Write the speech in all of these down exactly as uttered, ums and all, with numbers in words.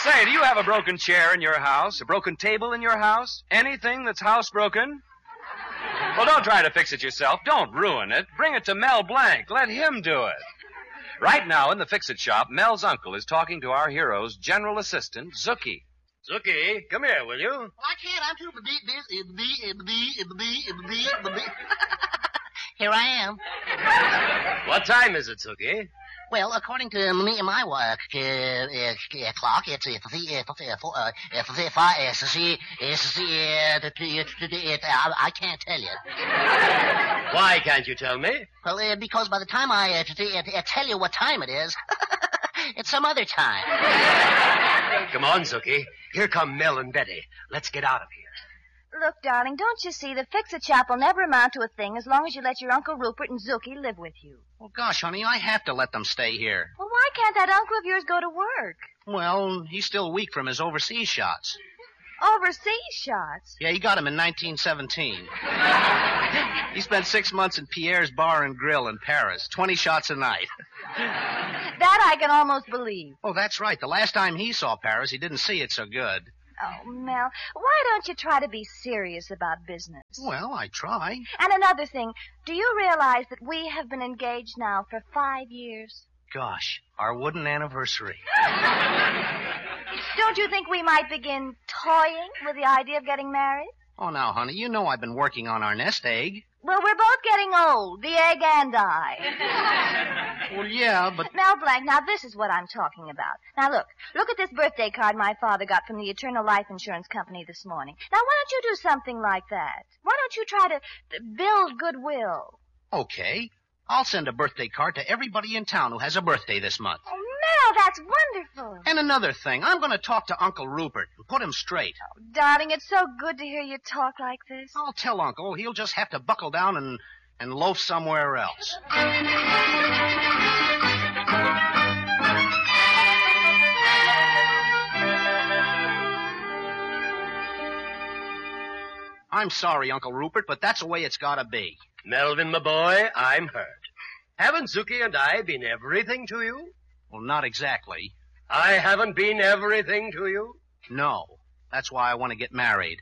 Say, do you have a broken chair in your house? A broken table in your house? Anything that's housebroken? Well, don't try to fix it yourself. Don't ruin it. Bring it to Mel Blanc. Let him do it. Right now in the Fix-It shop, Mel's uncle is talking to our hero's general assistant, Zookie. Zookie, come here, will you? Well, I can't. I'm too busy. Here I am. What time is it, Zookie? Well, according to me and my work uh, uh, clock, it's uh, I can't tell you. Why can't you tell me? Well, uh, because by the time I uh, t- uh, tell you what time it is, it's some other time. Come on, Zookie. Here come Mel and Betty. Let's get out of here. Look, darling, don't you see the Fix-It shop will never amount to a thing as long as you let your Uncle Rupert and Zookie live with you. Well, gosh, honey, I have to let them stay here. Well, why can't that uncle of yours go to work? Well, he's still weak from his overseas shots. Overseas shots? Yeah, he got him in nineteen seventeen. He spent six months in Pierre's Bar and Grill in Paris. Twenty shots a night. That I can almost believe. Oh, that's right. The last time he saw Paris, he didn't see it so good. Oh, Mel, why don't you try to be serious about business? Well, I try. And another thing, do you realize that we have been engaged now for five years? Gosh, our wooden anniversary. Don't you think we might begin toying with the idea of getting married? Oh, now, honey, you know I've been working on our nest egg. Well, we're both getting old, the egg and I. Well, yeah, but... Mel Blanc, now this is what I'm talking about. Now, look. Look at this birthday card my father got from the Eternal Life Insurance Company this morning. Now, why don't you do something like that? Why don't you try to build goodwill? Okay. I'll send a birthday card to everybody in town who has a birthday this month. Oh, Mel, that's wonderful. And another thing, I'm going to talk to Uncle Rupert and put him straight. Oh, darling, it's so good to hear you talk like this. I'll tell Uncle. He'll just have to buckle down and, and loaf somewhere else. I'm sorry, Uncle Rupert, but that's the way it's got to be. Melvin, my boy, I'm hurt. Haven't Zookie and I been everything to you? Well, not exactly. I haven't been everything to you? No. That's why I want to get married.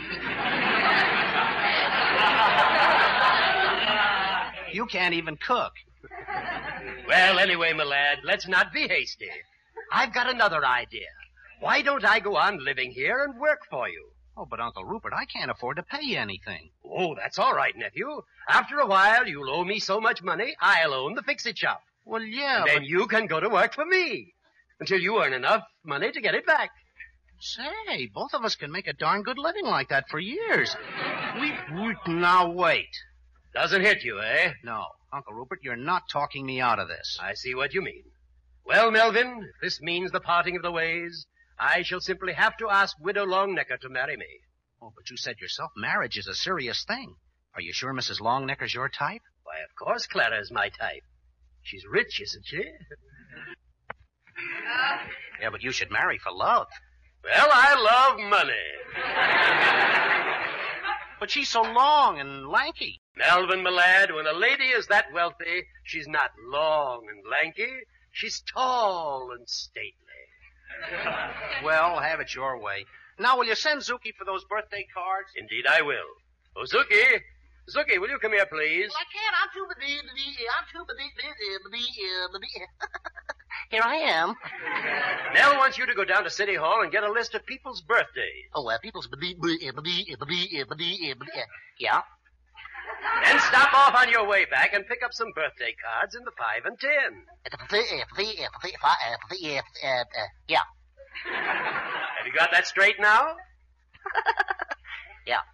You can't even cook. Well, anyway, my lad, let's not be hasty. I've got another idea. Why don't I go on living here and work for you? Oh, but Uncle Rupert, I can't afford to pay you anything. Oh, that's all right, nephew. After a while, you'll owe me so much money, I'll own the Fix-It shop. Well, yeah, and but... then you can go to work for me until you earn enough money to get it back. Say, both of us can make a darn good living like that for years. We, we now wait. Doesn't hit you, eh? No, Uncle Rupert, you're not talking me out of this. I see what you mean. Well, Melvin, if this means the parting of the ways, I shall simply have to ask Widow Longnecker to marry me. Oh, but you said yourself marriage is a serious thing. Are you sure Missus Longnecker's your type? Why, of course Clara's my type. She's rich, isn't she? Yeah, but you should marry for love. Well, I love money. But she's so long and lanky. Melvin, my lad, when a lady is that wealthy, she's not long and lanky. She's tall and stately. Well, have it your way. Now, will you send Zookie for those birthday cards? Indeed, I will. Oh, Zookie. Zookie, will you come here, please? Well, I can't. I'm too busy. I'm too busy. Here I am. Nell wants you to go down to City Hall and get a list of people's birthdays. Oh, uh, people's... Yeah. Then stop off on your way back and pick up some birthday cards in the five and ten. Yeah. Have you got that straight now? Yeah.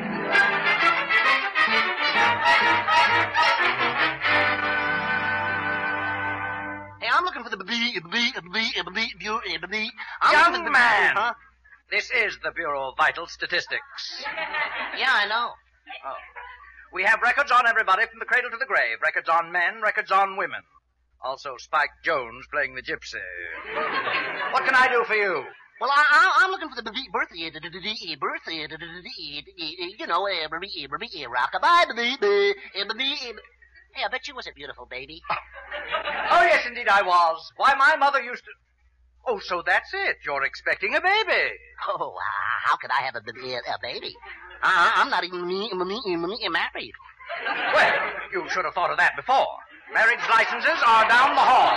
Hey, I'm looking for the Young man, huh? This is the Bureau of Vital Statistics. Yeah, I know. Oh. We have records on everybody from the cradle to the grave. Records on men, records on women. Also Spike Jones playing the gypsy. What can I do for you? Well, I, I, I'm looking for the birthday, birthday, you know, rockabye. Hey, I bet you was a beautiful baby. Oh, yes, indeed I was. Why, my mother used to... Oh, so that's it. You're expecting a baby. Oh, uh, how could I have a, b- a baby? Uh, I'm not even me, me, me, me, married. Well, you should have thought of that before. Marriage licenses are down the hall.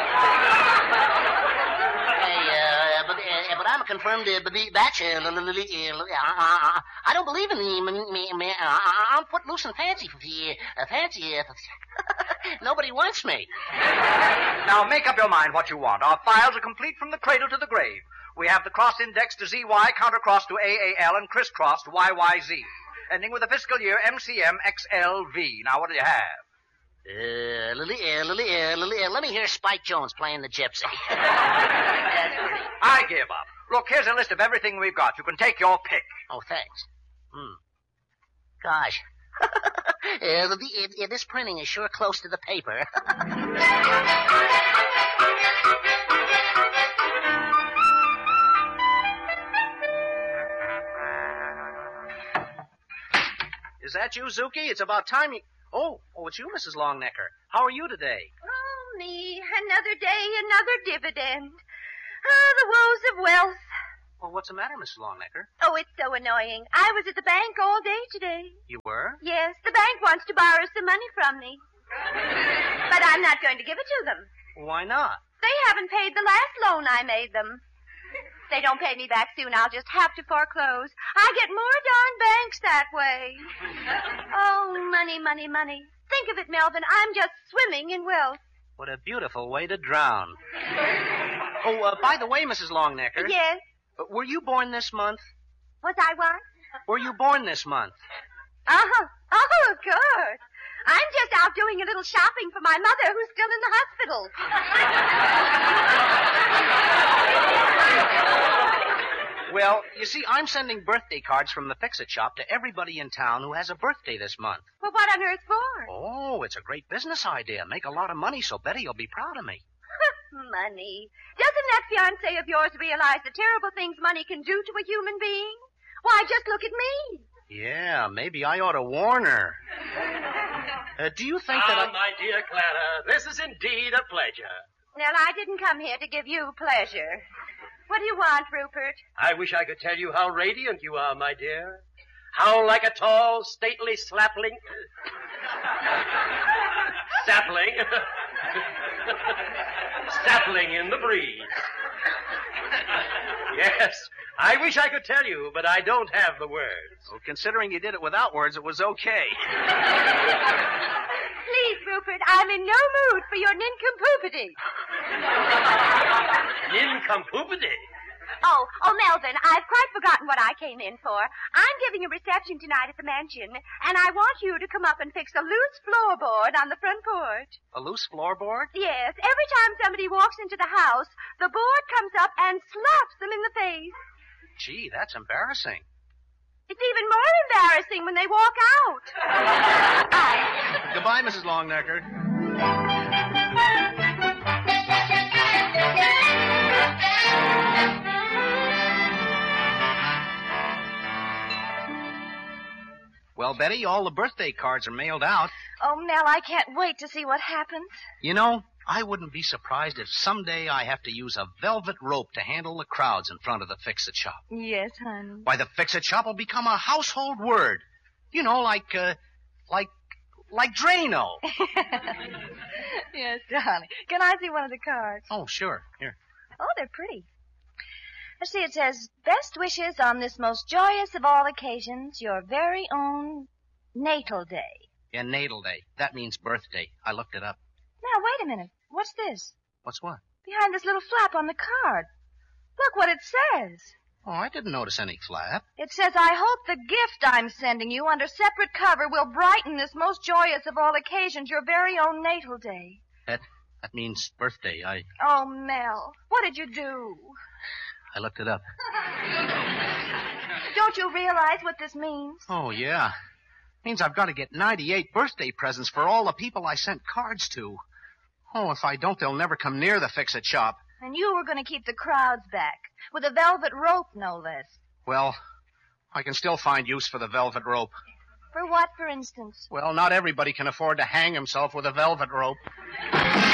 Hey, uh, but, uh, but I'm a confirmed uh, b- bachelor. Uh, uh, I don't believe in the... Me, me, me, uh, I'm footloose and fancy. Uh, fancy. Uh, nobody wants me. Now, make up your mind what you want. Our files are complete from the cradle to the grave. We have the cross index to Z Y, countercross to A A L, and crisscross to Y Y Z, ending with the fiscal year M C M X L V. Now, what do you have? Uh, Lily, uh, Lily, uh, Lily, uh, let me hear Spike Jones playing the gypsy. I give up. Look, here's a list of everything we've got. You can take your pick. Oh, thanks. Hmm. Gosh. uh, the, uh, this printing is sure close to the paper. Is that you, Zuki? It's about time you... Oh, oh, it's you, Missus Longnecker. How are you today? Oh, me. Another day, another dividend. Oh, the woes of wealth. Well, what's the matter, Missus Longnecker? Oh, it's so annoying. I was at the bank all day today. You were? Yes, the bank wants to borrow some money from me. But I'm not going to give it to them. Why not? They haven't paid the last loan I made them. If they don't pay me back soon, I'll just have to foreclose. I get more darn banks that way. Oh, money, money, money. Think of it, Melvin. I'm just swimming in wealth. What a beautiful way to drown. Oh, uh, by the way, Missus Longnecker. Yes? Uh, were you born this month? Was I what? Were you born this month? Uh-huh. Oh, of course. I'm just out doing a little shopping for my mother who's still in the hospital. Well, you see, I'm sending birthday cards from the Fix-It Shop to everybody in town who has a birthday this month. Well, what on earth for? Oh, it's a great business idea. Make a lot of money so Betty will be proud of me. Money. Doesn't that fiancé of yours realize the terrible things money can do to a human being? Why, just look at me. Yeah, maybe I ought to warn her. Uh, do you think that Ah, I... my dear Clara, this is indeed a pleasure. Well, I didn't come here to give you pleasure. What do you want, Rupert? I wish I could tell you how radiant you are, my dear. How like a tall, stately slapling... sapling... sapling in the breeze. Yes, I wish I could tell you, but I don't have the words. Well, considering you did it without words, it was okay. Please, Rupert, I'm in no mood for your nincompoopity. Nincompoopity? Oh, oh, Melvin, I've quite forgotten what I came in for. I'm giving a reception tonight at the mansion, and I want you to come up and fix a loose floorboard on the front porch. A loose floorboard? Yes, every time somebody walks into the house, the board comes up and slaps them in the face. Gee, that's embarrassing. It's even more embarrassing when they walk out. Bye. Goodbye, Missus Longnecker. Well, Betty, all the birthday cards are mailed out. Oh, Mel, I can't wait to see what happens. You know, I wouldn't be surprised if someday I have to use a velvet rope to handle the crowds in front of the Fix-It Shop. Yes, honey. Why, the Fix-It Shop will become a household word. You know, like, uh, like, like Drano. Yes, darling. Can I see one of the cards? Oh, sure. Here. Oh, they're pretty. Let's see, it says, best wishes on this most joyous of all occasions, your very own natal day. Yeah, natal day. That means birthday. I looked it up. Now, wait a minute. What's this? What's what? Behind this little flap on the card. Look what it says. Oh, I didn't notice any flap. It says, I hope the gift I'm sending you under separate cover will brighten this most joyous of all occasions, your very own natal day. That, that means birthday. I, Oh, Mel, what did you do? I looked it up. Don't you realize what this means? Oh, yeah. Means I've got to get ninety-eight birthday presents for all the people I sent cards to. Oh, if I don't, they'll never come near the Fix-It Shop. And you were going to keep the crowds back, with a velvet rope, no less. Well, I can still find use for the velvet rope. For what, for instance? Well, not everybody can afford to hang himself with a velvet rope.